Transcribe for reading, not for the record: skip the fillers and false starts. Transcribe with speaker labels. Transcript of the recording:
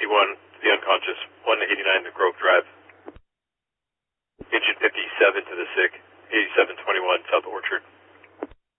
Speaker 1: 51 to the unconscious, 189 to Grove Drive. Engine 57 to the sick, 8721 South Orchard.